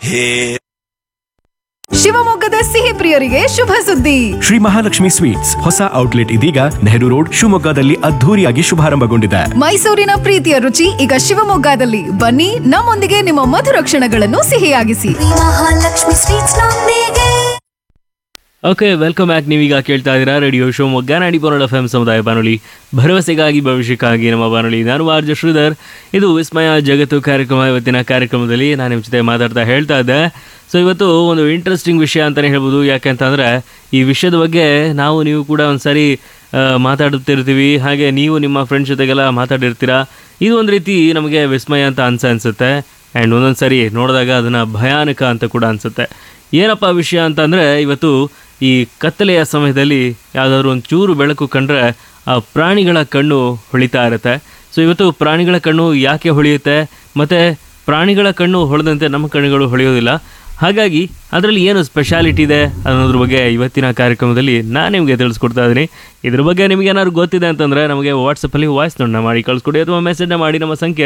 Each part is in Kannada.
ಶಿವಮೊಗ್ಗದ ಸಿಹಿ ಪ್ರಿಯರಿಗೆ ಶುಭ ಸುದ್ದಿ. ಶ್ರೀ ಮಹಾಲಕ್ಷ್ಮಿ ಸ್ವೀಟ್ಸ್ ಹೊಸ ಔಟ್ಲೆಟ್ ಇದೀಗ ನೆಹರು ರೋಡ್ ಶಿವಮೊಗ್ಗದಲ್ಲಿ ಅದ್ಧೂರಿಯಾಗಿ ಶುಭಾರಂಭಗೊಂಡಿದೆ. ಮೈಸೂರಿನ ಪ್ರೀತಿಯ ರುಚಿ ಈಗ ಶಿವಮೊಗ್ಗದಲ್ಲಿ. ಬನ್ನಿ, ನಮ್ಮೊಂದಿಗೆ ನಿಮ್ಮ ಮಧುರ ಕ್ಷಣಗಳನ್ನು ಸಿಹಿಯಾಗಿಸಿ. ಮಹಾಲಕ್ಷ್ಮಿ ಸ್ವೀಟ್ಸ್ ನೊಂದಿಗೆ. Okay, welcome back. ನೀವೀಗ ಕೇಳ್ತಾ ಇದ್ದೀರಾ ರೇಡಿಯೋ ಶಿವಮೊಗ್ಗ 90.4 FM ಸಮುದಾಯ ಬಾನುಲಿ, ಭರವಸೆಗಾಗಿ ಭವಿಷ್ಯಕ್ಕಾಗಿ ನಮ್ಮ ಬಾನುಲಿ. ನಾನು ಆರ್ಜೆ ಶ್ರೀಧರ್. ಇದು ವಿಸ್ಮಯ ಜಗತ್ತು ಕಾರ್ಯಕ್ರಮ. ಇವತ್ತಿನ ಕಾರ್ಯಕ್ರಮದಲ್ಲಿ ನಾನು ನಿಮ್ಮ ಜೊತೆ ಹೇಳ್ತಾ ಇದ್ದೆ. ಸೊ ಇವತ್ತು ಒಂದು ಇಂಟ್ರೆಸ್ಟಿಂಗ್ ವಿಷಯ ಅಂತಲೇ ಹೇಳ್ಬೋದು. ಯಾಕೆಂತಂದರೆ ಈ ವಿಷಯದ ಬಗ್ಗೆ ನೀವು ಕೂಡ ಒಂದು ಸಾರಿ ಮಾತಾಡುತ್ತಿರ್ತೀವಿ, ಹಾಗೆ ನೀವು ನಿಮ್ಮ ಫ್ರೆಂಡ್ಸ್ ಜೊತೆಗೆಲ್ಲ ಮಾತಾಡಿರ್ತೀರ. ಇದು ಒಂದು ರೀತಿ ನಮಗೆ ವಿಸ್ಮಯ ಅಂತ ಅನಿಸುತ್ತೆ. ಆ್ಯಂಡ್ ಒಂದೊಂದು ಸಾರಿ ನೋಡಿದಾಗ ಅದನ್ನು ಭಯಾನಕ ಅಂತ ಕೂಡ ಅನಿಸುತ್ತೆ. ಏನಪ್ಪ ವಿಷಯ ಅಂತಂದರೆ, ಇವತ್ತು ಈ ಕತ್ತಲೆಯ ಸಮಯದಲ್ಲಿ ಯಾವುದಾದ್ರೂ ಒಂದು ಚೂರು ಬೆಳಕು ಕಂಡ್ರೆ ಆ ಪ್ರಾಣಿಗಳ ಕಣ್ಣು ಹೊಳಿತಾ ಇರುತ್ತೆ. ಸೊ ಇವತ್ತು ಪ್ರಾಣಿಗಳ ಕಣ್ಣು ಯಾಕೆ ಹೊಳೆಯುತ್ತೆ, ಮತ್ತು ಪ್ರಾಣಿಗಳ ಕಣ್ಣು ಹೊಳೆದಂತೆ ನಮ್ಮ ಕಣ್ಣುಗಳು ಹೊಳೆಯೋದಿಲ್ಲ. ಹಾಗಾಗಿ ಅದರಲ್ಲಿ ಏನು ಸ್ಪೆಷಾಲಿಟಿ ಇದೆ ಅನ್ನೋದ್ರ ಬಗ್ಗೆ ಇವತ್ತಿನ ಕಾರ್ಯಕ್ರಮದಲ್ಲಿ ನಾನು ನಿಮಗೆ ತಿಳಿಸ್ಕೊಡ್ತಾ ಇದ್ದೀನಿ. ಇದ್ರ ಬಗ್ಗೆ ನಿಮಗೆ ಏನಾದ್ರು ಗೊತ್ತಿದೆ ಅಂತಂದರೆ ನಮಗೆ ವಾಟ್ಸಪ್ಪಲ್ಲಿ ವಾಯ್ಸ್ ನೋಟ್ನ ಮಾಡಿ ಕಳಿಸ್ಕೊಡಿ, ಅಥವಾ ಮೆಸೇಜ್ನ ಮಾಡಿ. ನಮ್ಮ ಸಂಖ್ಯೆ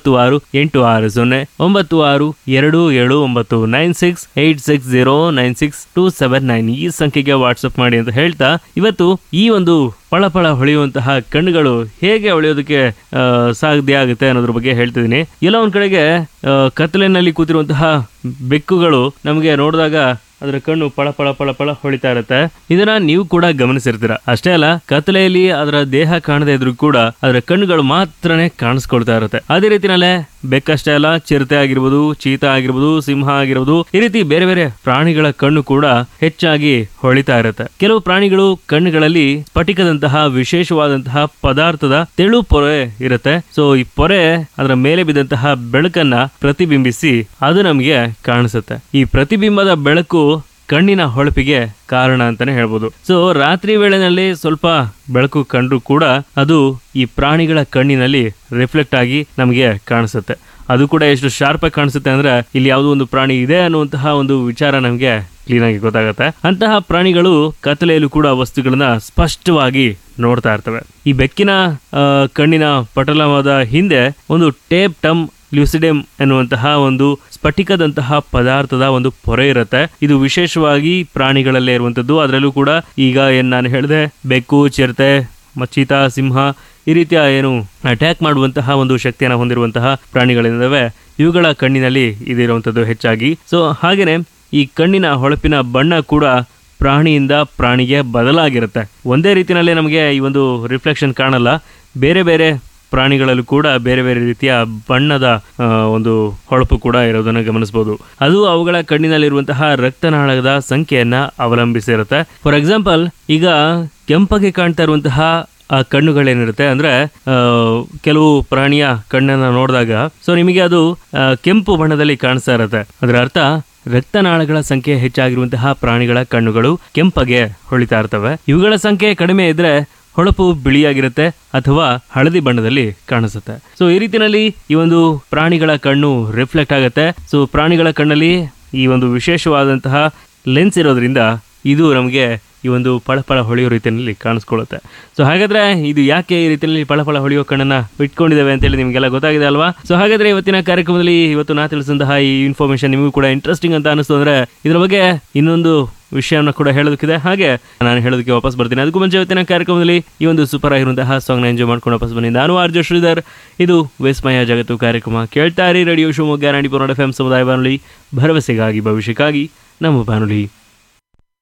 968629609627 ಈ ಸಂಖ್ಯೆಗೆ ವಾಟ್ಸಪ್ ಮಾಡಿ ಅಂತ ಹೇಳ್ತಾ, ಇವತ್ತು ಈ ಒಂದು ಪಳಪಳ ಹೊಳೆಯುವಂತಹ ಕಣ್ಣುಗಳು ಹೇಗೆ ಹೊಳೆಯೋದಕ್ಕೆ ಸಾಧ್ಯ ಆಗುತ್ತೆ ಅನ್ನೋದ್ರ ಬಗ್ಗೆ ಹೇಳ್ತಿದ್ದೀನಿ. ಎಲ್ಲ ಒಂದು ಕಡೆಗೆ ಕತ್ತಲಿನಲ್ಲಿ ಕೂತಿರುವಂತಹ ಬೆಕ್ಕುಗಳು ನಮಗೆ ನೋಡಿದಾಗ ಅದರ ಕಣ್ಣು ಪಳ ಪಳ ಪಳ ಪಳ ಹೊಳಿತಾ ಇರುತ್ತೆ. ಇದನ್ನ ನೀವು ಕೂಡ ಗಮನಿಸಿರ್ತೀರ. ಅಷ್ಟೇ ಅಲ್ಲ, ಕತ್ತಲೆಯಲ್ಲಿ ಅದರ ದೇಹ ಕಾಣದೇ ಇದ್ರೂ ಕೂಡ ಅದರ ಕಣ್ಣುಗಳು ಮಾತ್ರನೇ ಕಾಣಿಸ್ಕೊಳ್ತಾ ಇರುತ್ತೆ. ಅದೇ ರೀತಿನಲ್ಲೇ ಬೆಕ್ಕಷ್ಟೇ ಅಲ್ಲ, ಚಿರತೆ ಆಗಿರ್ಬೋದು, ಚೀತಾ ಆಗಿರ್ಬೋದು, ಸಿಂಹ ಆಗಿರ್ಬೋದು, ಈ ರೀತಿ ಬೇರೆ ಬೇರೆ ಪ್ರಾಣಿಗಳ ಕಣ್ಣು ಕೂಡ ಹೆಚ್ಚಾಗಿ ಹೊಳಿತಾ ಇರುತ್ತೆ. ಕೆಲವು ಪ್ರಾಣಿಗಳು ಕಣ್ಣುಗಳಲ್ಲಿ ಸ್ಫಟಿಕದಂತಹ ವಿಶೇಷವಾದಂತಹ ಪದಾರ್ಥದ ತೆಳು ಪೊರೆ ಇರುತ್ತೆ. ಸೊ ಈ ಪೊರೆ ಅದರ ಮೇಲೆ ಬಿದ್ದಂತಹ ಬೆಳಕನ್ನ ಪ್ರತಿಬಿಂಬಿಸಿ ಅದು ನಮಗೆ ಕಾಣಿಸುತ್ತೆ. ಈ ಪ್ರತಿಬಿಂಬದ ಬೆಳಕು ಕಣ್ಣಿನ ಹೊಳಪಿಗೆ ಕಾರಣ ಅಂತಾನೆ ಹೇಳ್ಬೋದು. ಸೊ ರಾತ್ರಿ ವೇಳೆನಲ್ಲಿ ಸ್ವಲ್ಪ ಬೆಳಕು ಕಂಡ್ರೂ ಕೂಡ ಅದು ಈ ಪ್ರಾಣಿಗಳ ಕಣ್ಣಿನಲ್ಲಿ ರಿಫ್ಲೆಕ್ಟ್ ಆಗಿ ನಮಗೆ ಕಾಣಿಸುತ್ತೆ. ಅದು ಕೂಡ ಎಷ್ಟು ಶಾರ್ಪ್ ಆಗಿ ಕಾಣಿಸುತ್ತೆ ಅಂದ್ರೆ ಇಲ್ಲಿ ಯಾವುದೋ ಒಂದು ಪ್ರಾಣಿ ಇದೆ ಅನ್ನುವಂತಹ ಒಂದು ವಿಚಾರ ನಮಗೆ ಕ್ಲೀನ್ ಆಗಿ ಗೊತ್ತಾಗುತ್ತೆ. ಅಂತಹ ಪ್ರಾಣಿಗಳು ಕತ್ತಲೆಯಲ್ಲೂ ಕೂಡ ವಸ್ತುಗಳನ್ನ ಸ್ಪಷ್ಟವಾಗಿ ನೋಡ್ತಾ ಇರ್ತವೆ. ಈ ಬೆಕ್ಕಿನ ಕಣ್ಣಿನ ಪಟಲವಾದ ಹಿಂದೆ ಒಂದು ಟೇಪ್ ಟಮ್ ಲ್ಯೂಸಿಡೆಮ್ ಎನ್ನುವಂತಹ ಒಂದು ಸ್ಫಟಿಕದಂತಹ ಪದಾರ್ಥದ ಒಂದು ಪೊರೆ ಇರುತ್ತೆ. ಇದು ವಿಶೇಷವಾಗಿ ಪ್ರಾಣಿಗಳಲ್ಲೇ ಇರುವಂತದ್ದು. ಅದರಲ್ಲೂ ಕೂಡ ಈಗ ನಾನು ಹೇಳಿದೆ, ಬೆಕ್ಕು, ಚಿರತೆ, ಚೀತಾ, ಸಿಂಹ ಈ ರೀತಿಯ ಅಟ್ಯಾಕ್ ಮಾಡುವಂತಹ ಒಂದು ಶಕ್ತಿಯನ್ನು ಹೊಂದಿರುವಂತಹ ಪ್ರಾಣಿಗಳಿದ್ದಾವೆ. ಇವುಗಳ ಕಣ್ಣಿನಲ್ಲಿ ಇದಿರುವಂತದ್ದು ಹೆಚ್ಚಾಗಿ. ಸೊ ಹಾಗೇನೆ ಈ ಕಣ್ಣಿನ ಹೊಳಪಿನ ಬಣ್ಣ ಕೂಡ ಪ್ರಾಣಿಯಿಂದ ಪ್ರಾಣಿಗೆ ಬದಲಾಗಿರುತ್ತೆ. ಒಂದೇ ರೀತಿಯಲ್ಲೇ ನಮಗೆ ಈ ಒಂದು ರಿಫ್ಲೆಕ್ಷನ್ ಕಾಣಲ್ಲ. ಬೇರೆ ಬೇರೆ ಪ್ರಾಣಿಗಳಲ್ಲೂ ಕೂಡ ಬೇರೆ ಬೇರೆ ರೀತಿಯ ಬಣ್ಣದ ಒಂದು ಹೊಳಪು ಕೂಡ ಇರೋದನ್ನು ಗಮನಿಸಬಹುದು. ಅದು ಅವುಗಳ ಕಣ್ಣಿನಲ್ಲಿರುವಂತಹ ರಕ್ತನಾಳದ ಸಂಖ್ಯೆಯನ್ನ ಅವಲಂಬಿಸಿರುತ್ತೆ. ಫಾರ್ ಎಕ್ಸಾಂಪಲ್, ಈಗ ಕೆಂಪಗೆ ಕಾಣ್ತಾ ಇರುವಂತಹ ಆ ಕಣ್ಣುಗಳೇನಿರುತ್ತೆ ಅಂದ್ರೆ ಕೆಲವು ಪ್ರಾಣಿಯ ಕಣ್ಣನ್ನು ನೋಡಿದಾಗ ಸೊ ನಿಮಗೆ ಅದು ಕೆಂಪು ಬಣ್ಣದಲ್ಲಿ ಕಾಣಿಸ್ತಾ ಇರುತ್ತೆ. ಅದರ ಅರ್ಥ ರಕ್ತನಾಳಗಳ ಸಂಖ್ಯೆ ಹೆಚ್ಚಾಗಿರುವಂತಹ ಪ್ರಾಣಿಗಳ ಕಣ್ಣುಗಳು ಕೆಂಪಗೆ ಹೊಳಿತಾ ಇರ್ತವೆ. ಇವುಗಳ ಸಂಖ್ಯೆ ಕಡಿಮೆ ಇದ್ರೆ ಹೊಳಪು ಬಿಳಿಯಾಗಿರುತ್ತೆ ಅಥವಾ ಹಳದಿ ಬಣ್ಣದಲ್ಲಿ ಕಾಣಿಸುತ್ತೆ. ಸೊ ಈ ರೀತಿಯಲ್ಲಿ ಈ ಒಂದು ಪ್ರಾಣಿಗಳ ಕಣ್ಣು ರಿಫ್ಲೆಕ್ಟ್ ಆಗುತ್ತೆ. ಸೊ ಪ್ರಾಣಿಗಳ ಕಣ್ಣಲ್ಲಿ ಈ ಒಂದು ವಿಶೇಷವಾದಂತಹ ಲೆನ್ಸ್ ಇರೋದ್ರಿಂದ ಇದು ನಮಗೆ ಈ ಒಂದು ಪಳಪಳ ಹೊಳೆಯೋ ರೀತಿಯಲ್ಲಿ ಕಾಣಿಸ್ಕೊಳ್ಳುತ್ತೆ. ಸೊ ಹಾಗಾದ್ರೆ ಇದು ಯಾಕೆ ಈ ರೀತಿಯಲ್ಲಿ ಪಳಪಳ ಹೊಳೆಯೋ ಕಣ್ಣನ್ನ ಇಟ್ಕೊಂಡಿದ್ದೇವೆ ಅಂತೇಳಿ ನಿಮಗೆಲ್ಲ ಗೊತ್ತಾಗಿದೆ ಅಲ್ವಾ? ಸೊ ಹಾಗಾದ್ರೆ ಇವತ್ತಿನ ಕಾರ್ಯಕ್ರಮದಲ್ಲಿ ಇವತ್ತು ನಾ ತಿಳಿಸಿದಂತಹ ಈ ಇನ್ಫಾರ್ಮೇಶನ್ ನಿಮಗೂ ಕೂಡ ಇಂಟ್ರೆಸ್ಟಿಂಗ್ ಅಂತ ಅನಿಸ್ತು ಅಂದ್ರೆ ಇದರ ಬಗ್ಗೆ ಇನ್ನೊಂದು ವಿಷಯನ ಕೂಡ ಹೇಳೋದಕ್ಕಿದೆ. ಹಾಗೆ ನಾನು ಹೇಳೋದಕ್ಕೆ ವಾಪಸ್ ಬರ್ತೀನಿ. ಅದಕ್ಕೂ ಮುಂಚೆ ಇವತ್ತಿನ ಕಾರ್ಯಕ್ರಮದಲ್ಲಿ ಈ ಒಂದು ಸೂಪರ್ ಆಗಿರುವಂತಹ ಸಾಂಗ್ನ ಎಂಜಾಯ್ ಮಾಡ್ಕೊಂಡು ವಾಪಸ್ ಬನ್ನಿ. ನಾನು ಆರ್ಜೆ ಶ್ರೀಧರ್. ಇದು ವಿಸ್ಮಯ ಜಗತ್ತು ಕಾರ್ಯಕ್ರಮ. ಕೇಳ್ತಾ ಇರಿ ರೇಡಿಯೋ ಶಿವಮೊಗ್ಗ 90.4 FM ಸಮುದಾಯ ಬಾನುಲಿ, ಭರವಸೆಗಾಗಿ ಭವಿಷ್ಯಕ್ಕಾಗಿ ನಮ್ಮ ಬಾನುಲಿ.